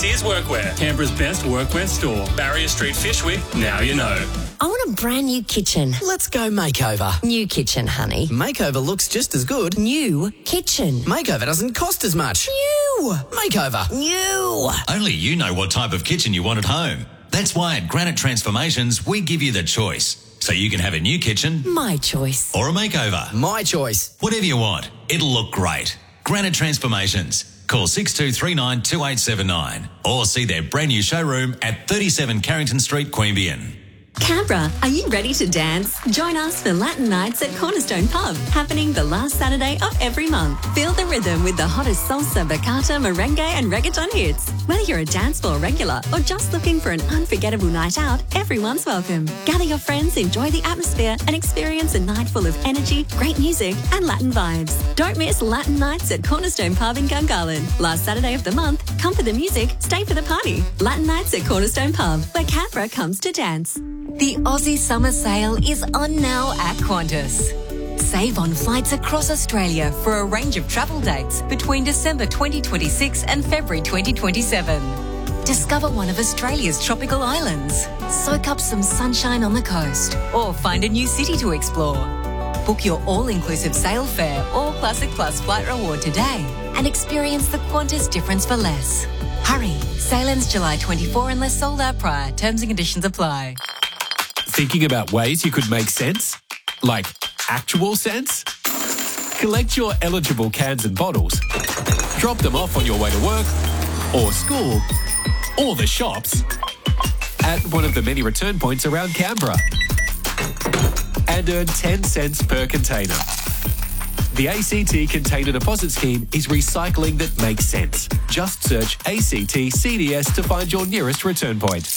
Sears Workwear, Canberra's best workwear store. Barrier Street, Fishwick, now you know. I want a brand new kitchen. Let's go makeover. New kitchen, honey. Makeover looks just as good. New kitchen. Makeover doesn't cost as much. New. Makeover. New. Only you know what type of kitchen you want at home. That's why at Granite Transformations, we give you the choice. So you can have a new kitchen. My choice. Or a makeover. My choice. Whatever you want, it'll look great. Granite Transformations. Call 6239 2879 or see their brand new showroom at 37 Carrington Street, Queanbeyan. Canberra, are you ready to dance? Join us for Latin Nights at Cornerstone Pub, happening the last Saturday of every month. Feel the rhythm with the hottest salsa, bachata, merengue and reggaeton hits. Whether you're a dance floor regular or just looking for an unforgettable night out, everyone's welcome. Gather your friends, enjoy the atmosphere and experience a night full of energy, great music and Latin vibes. Don't miss Latin Nights at Cornerstone Pub in Gungahlin. Last Saturday of the month, come for the music, stay for the party. Latin Nights at Cornerstone Pub, where Canberra comes to dance. The Aussie Summer Sale is on now at Qantas. Save on flights across Australia for a range of travel dates between December 2026 and February 2027. Discover one of Australia's tropical islands, soak up some sunshine on the coast, or find a new city to explore. Book your all-inclusive sail fare or Classic Plus flight reward today and experience the Qantas difference for less. Hurry, sail ends July 24 unless sold out prior. Terms and conditions apply. Thinking about ways you could make sense? Like actual sense? Collect your eligible cans and bottles, drop them off on your way to work or school or the shops at one of the many return points around Canberra and earn 10 cents per container. The ACT Container Deposit Scheme is recycling that makes sense. Just search ACT CDS to find your nearest return point.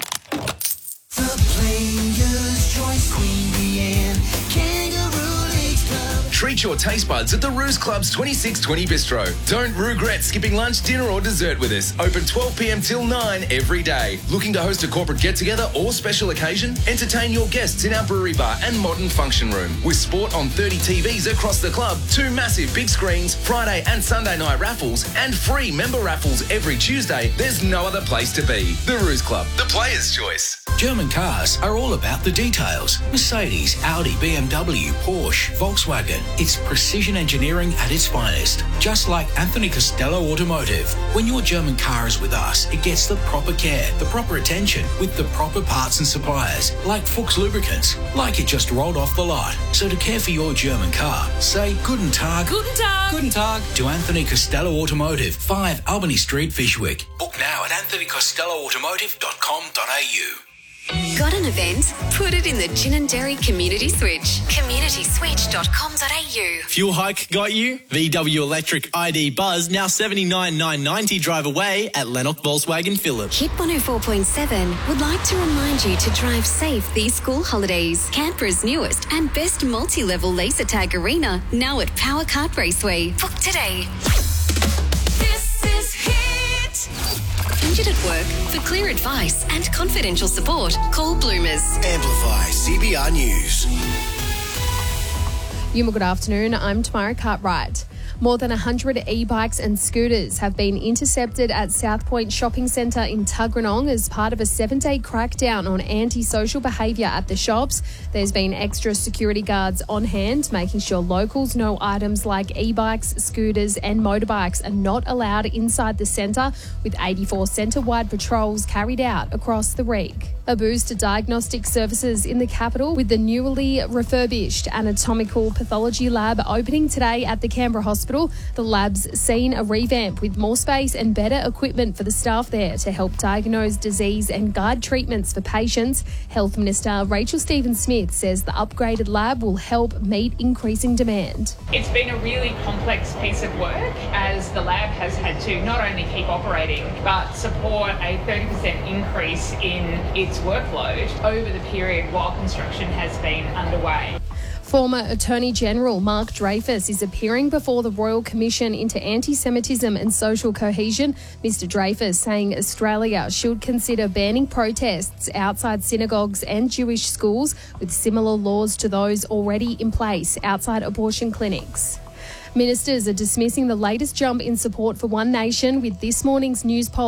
Treat your taste buds at the Ruse Club's 2620 Bistro. Don't regret skipping lunch, dinner or dessert with us. Open 12 p.m. till 9 every day. Looking to host a corporate get-together or special occasion? Entertain your guests in our brewery bar and modern function room. With sport on 30 TVs across the club, 2 massive big screens, Friday and Sunday night raffles, and free member raffles every Tuesday, there's no other place to be. The Ruse Club, the player's choice. German cars are all about the details. Mercedes, Audi, BMW, Porsche, Volkswagen. It's precision engineering at its finest. Just like Anthony Costello Automotive. When your German car is with us, it gets the proper care, the proper attention, with the proper parts and suppliers, like Fuchs Lubricants, like it just rolled off the lot. So to care for your German car, say Guten Tag. Guten Tag. Guten Tag to Anthony Costello Automotive, 5 Albany Street, Fishwick. Book now at anthonycostelloautomotive.com.au. Got an event? Put it in the Gin and Dairy Community Switch. communityswitch.com.au. Fuel hike got you? VW Electric ID Buzz now $79,990 drive away at Lennox Volkswagen Phillip. Hit 104.7 would like to remind you to drive safe these school holidays. Canberra's newest and best multi-level laser tag arena, now at Power Kart Raceway. Book today. This is Hit. Injured at work? For clear advice and confidential support, call Bloomers. Amplify CBR News. Good afternoon. I'm Tamara Cartwright. More than 100 e-bikes and scooters have been intercepted at South Point Shopping Centre in Tuggeranong as part of a 7-day crackdown on antisocial behaviour at the shops. There's been extra security guards on hand, making sure locals know items like e-bikes, scooters and motorbikes are not allowed inside the centre, with 84 centre-wide patrols carried out across the rig. A boost to diagnostic services in the capital with the newly refurbished anatomical pathology lab opening today at the Canberra Hospital. The lab's seen a revamp with more space and better equipment for the staff there to help diagnose disease and guide treatments for patients. Health Minister Rachel Stephen-Smith says the upgraded lab will help meet increasing demand. It's been a really complex piece of work as the lab has had to not only keep operating but support a 30% increase in its workload over the period while construction has been underway. Former Attorney General Mark Dreyfus is appearing before the Royal Commission into Anti-Semitism and Social Cohesion. Mr Dreyfus saying Australia should consider banning protests outside synagogues and Jewish schools with similar laws to those already in place outside abortion clinics. Ministers are dismissing the latest jump in support for One Nation with this morning's news poll